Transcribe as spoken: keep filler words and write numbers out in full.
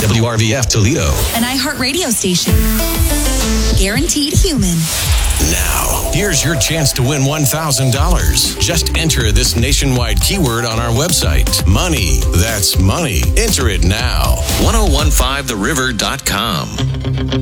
W R V F Toledo. An iHeartRadio station. Guaranteed human. Now, here's your chance to win one thousand dollars. Just enter this nationwide keyword on our website. Money. That's money. Enter it now. ten fifteen the river dot com.